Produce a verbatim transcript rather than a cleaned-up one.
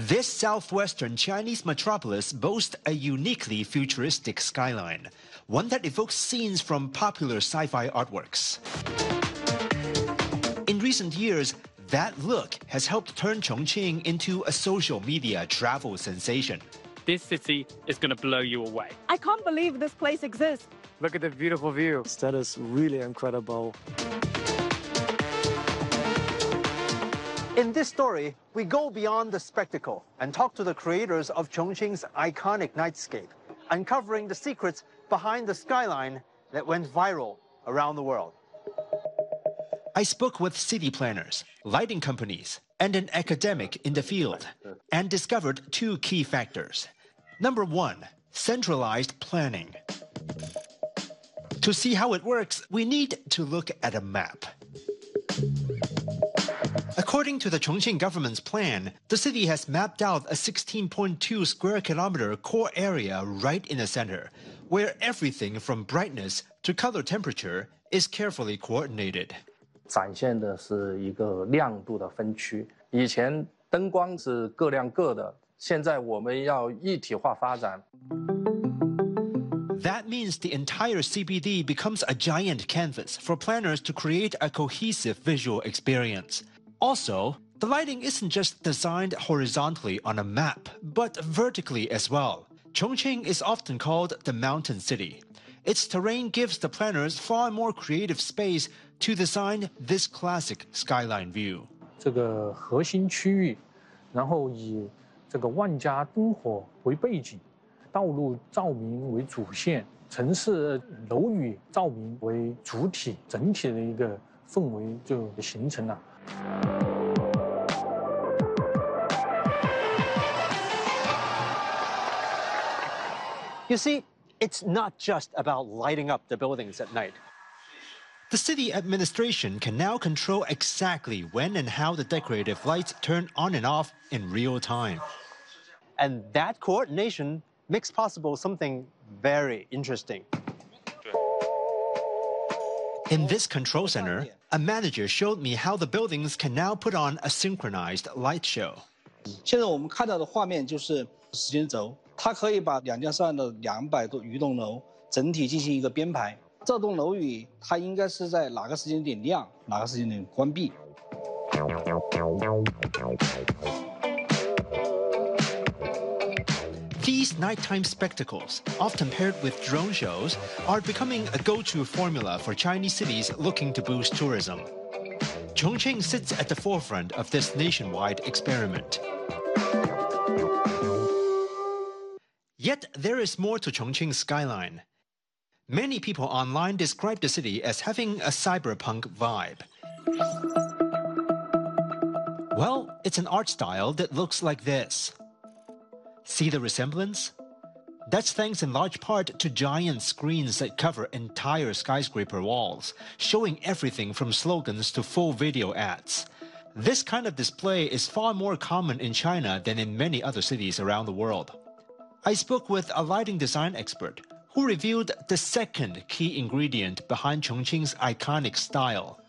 This southwestern Chinese metropolis boasts a uniquely futuristic skyline, one that evokes scenes from popular sci-fi artworks. In recent years, that look has helped turn Chongqing into a social media travel sensation. This city is going to blow you away. I can't believe this place exists. Look at the beautiful view. That is really incredible. In this story, we go beyond the spectacle and talk to the creators of Chongqing's iconic nightscape, uncovering the secrets behind the skyline that went viral around the world. I spoke with city planners, lighting companies, and an academic in the field, and discovered two key factors. Number one, centralized planning. To see how it works, we need to look at a map. According to the Chongqing government's plan, the city has mapped out a sixteen point two square kilometer core area right in the center, where everything from brightness to color temperature is carefully coordinated. 展现的是一个亮度的分区。以前灯光是各亮各的，现在我们要一体化发展。 That means the entire C B D becomes a giant canvas for planners to create a cohesive visual experience. Also, the lighting isn't just designed horizontally on a map, but vertically as well. Chongqing is often called the mountain city. Its terrain gives the planners far more creative space to design this classic skyline view. 这个核心区域，然后以这个万家灯火为背景，道路照明为主线，城市楼宇照明为主体，整体的一个氛围就形成了。 You see, it's not just about lighting up the buildings at night. The city administration can now control exactly when and how the decorative lights turn on and off in real time. And that coordination makes possible something very interesting. In this control center, a manager showed me how the buildings can now put on a synchronized light show. 现在我们看到的画面就是时间轴，它可以把两江上的两百多余栋楼整体进行一个编排。这栋楼宇它应该是在哪个时间点亮，哪个时间点关闭。 These nighttime spectacles, often paired with drone shows, are becoming a go-to formula for Chinese cities looking to boost tourism. Chongqing sits at the forefront of this nationwide experiment. Yet there is more to Chongqing's skyline. Many people online describe the city as having a cyberpunk vibe. Well, it's an art style that looks like this. See the resemblance? That's thanks in large part to giant screens that cover entire skyscraper walls, showing everything from slogans to full video ads. This kind of display is far more common in China than in many other cities around the world. I spoke with a lighting design expert who revealed the second key ingredient behind Chongqing's iconic style.